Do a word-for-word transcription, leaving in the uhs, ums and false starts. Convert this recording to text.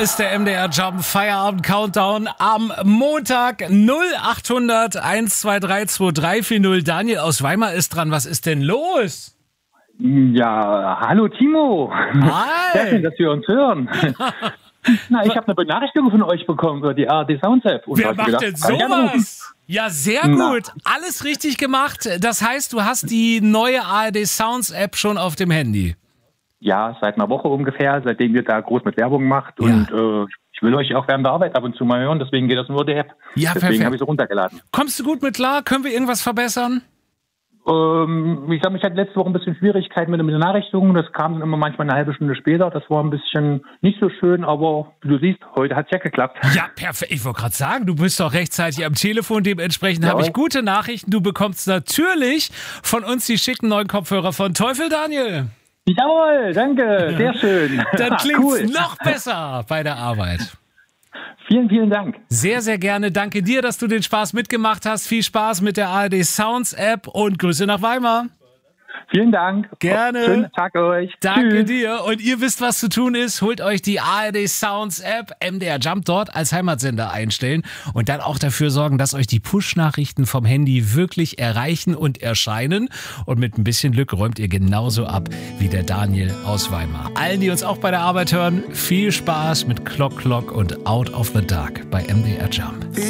ist der M D R Jump Feierabend Countdown am Montag. Null achthundert eins zwei drei zwei drei vier null. Daniel aus Weimar ist dran. Was ist denn los? Ja, hallo Timo. Hi. Sehr schön, dass wir uns hören. Na, ich habe eine Benachrichtigung von euch bekommen über die A R D Sounds App. Und Wer macht gedacht, denn kann ich anrufen? sowas? Ja, sehr gut. Alles richtig gemacht. Das heißt, du hast die neue A R D Sounds App schon auf dem Handy. Ja, seit einer Woche ungefähr, seitdem ihr da groß mit Werbung macht. Ja. Und äh, ich will euch auch während der Arbeit ab und zu mal hören, deswegen geht das nur die App. Ja, deswegen perfekt. habe ich sie runtergeladen. Kommst du gut mit klar? Können wir irgendwas verbessern? Ähm, ich sag, ich hatte letzte Woche ein bisschen Schwierigkeiten mit den Benachrichtigungen. Das kam dann immer manchmal eine halbe Stunde später. Das war ein bisschen nicht so schön, aber wie du siehst, heute hat es ja geklappt. Ja, perfekt. Ich wollte gerade sagen, du bist doch rechtzeitig am Telefon. Dementsprechend habe ich gute Nachrichten. Du bekommst natürlich von uns die schicken neuen Kopfhörer von Teufel Daniel. Jawohl, danke, sehr schön. Dann klingt's Cool. noch besser bei der Arbeit. Vielen, vielen Dank. Sehr, sehr gerne. Danke dir, dass du den Spaß mitgemacht hast. Viel Spaß mit der A R D Sounds App und Grüße nach Weimar. Vielen Dank. Gerne. Schönen Tag euch. Danke Tschüss. dir. Und ihr wisst, was zu tun ist. Holt euch die A R D Sounds App, M D R Jump dort als Heimatsender einstellen und dann auch dafür sorgen, dass euch die Push-Nachrichten vom Handy wirklich erreichen und erscheinen. Und mit ein bisschen Glück räumt ihr genauso ab wie der Daniel aus Weimar. Allen, die uns auch bei der Arbeit hören, viel Spaß mit Clock Clock und Out of the Dark bei M D R Jump.